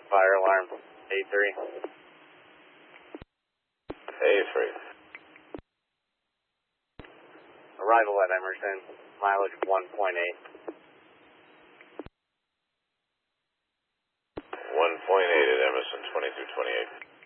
Fire alarm, A3. A3. Arrival at Emerson, mileage 1.8. 1.8 at Emerson, 2228.